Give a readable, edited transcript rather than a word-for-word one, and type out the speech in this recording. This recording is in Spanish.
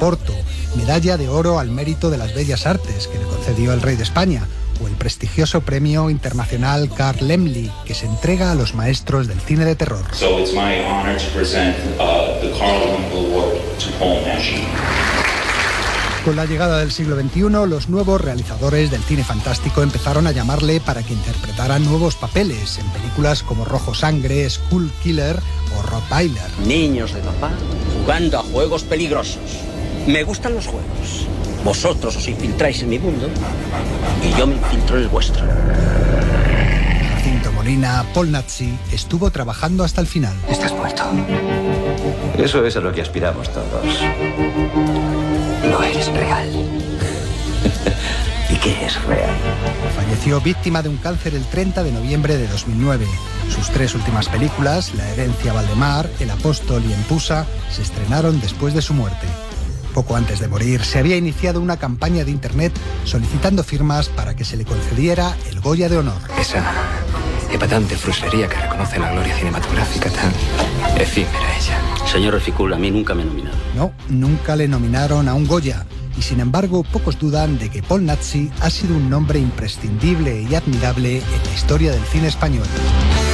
Oporto, medalla de oro al mérito de las bellas artes que le concedió el rey de España, o el prestigioso premio internacional Carl Laemmle, que se entrega a los maestros del cine de terror. So it's my honor to present the Carl Laemmle Award to Paul Naschy. Con la llegada del siglo XXI, los nuevos realizadores del cine fantástico empezaron a llamarle para que interpretara nuevos papeles en películas como Rojo Sangre, Skull Killer o Rottweiler. Niños de papá jugando a juegos peligrosos. Me gustan los juegos. Vosotros os infiltráis en mi mundo y yo me infiltro en el vuestro. Jacinto Molina, Paul Naschy, estuvo trabajando hasta el final. Estás muerto. Eso es a lo que aspiramos todos. No eres real. ¿Y qué es real? Falleció víctima de un cáncer el 30 de noviembre de 2009. Sus 3 últimas películas, La herencia Valdemar, El apóstol y Empusa, se estrenaron después de su muerte. Poco antes de morir, se había iniciado una campaña de internet solicitando firmas para que se le concediera el Goya de Honor. Esa epatante fruslería que reconoce la gloria cinematográfica tan efímera ella. Señor Elficul, a mí nunca me nominaron. No, nunca le nominaron a un Goya. Y sin embargo, pocos dudan de que Paul Naschy ha sido un nombre imprescindible y admirable en la historia del cine español.